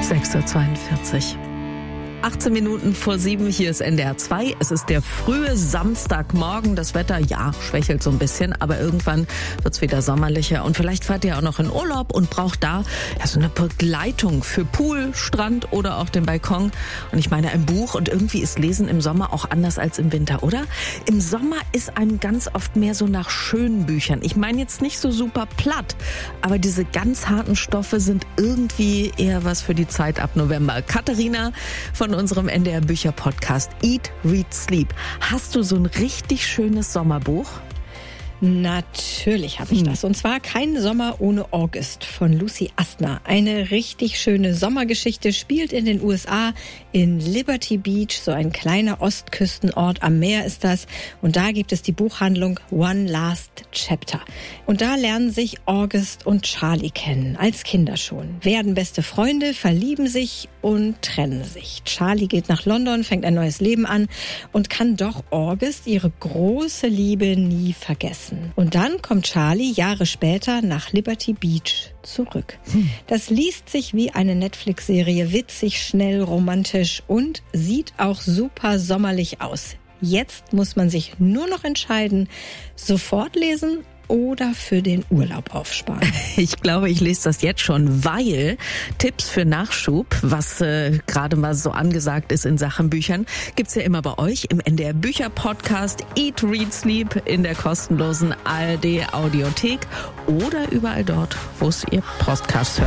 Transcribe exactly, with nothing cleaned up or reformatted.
sechs Uhr zweiundvierzig. achtzehn Minuten vor sieben, hier ist N D R zwei. Es ist der frühe Samstagmorgen. Das Wetter, ja, schwächelt so ein bisschen, aber irgendwann wird's wieder sommerlicher. Und vielleicht fahrt ihr auch noch in Urlaub und braucht da ja so eine Begleitung für Pool, Strand oder auch den Balkon. Und ich meine ein Buch, und irgendwie ist Lesen im Sommer auch anders als im Winter, oder? Im Sommer ist einem ganz oft mehr so nach schönen Büchern. Ich meine jetzt nicht so super platt, aber diese ganz harten Stoffe sind irgendwie eher was für die Zeit ab November. Katharina von unserem N D R Bücher Podcast Eat, Read, Sleep. Hast du so ein richtig schönes Sommerbuch? Natürlich habe ich das. Und zwar Kein Sommer ohne August von Lucy Astner. Eine richtig schöne Sommergeschichte, spielt in den U S A, in Liberty Beach, so ein kleiner Ostküstenort am Meer ist das. Und da gibt es die Buchhandlung One Last Chapter. Und da lernen sich August und Charlie kennen, als Kinder schon. Werden beste Freunde, verlieben sich und trennen sich. Charlie geht nach London, fängt ein neues Leben an und kann doch August, ihre große Liebe, nie vergessen. Und dann kommt Charlie Jahre später nach Liberty Beach zurück. Hm. Das liest sich wie eine Netflix-Serie, witzig, schnell, romantisch und sieht auch super sommerlich aus. Jetzt muss man sich nur noch entscheiden, sofort lesen oder für den Urlaub aufsparen. Ich glaube, ich lese das jetzt schon, weil Tipps für Nachschub, was äh, gerade mal so angesagt ist in Sachen Büchern, gibt's ja immer bei euch im N D R Bücher Podcast Eat, Read, Sleep in der kostenlosen A R D Audiothek oder überall dort, wo es ihr Podcasts hört.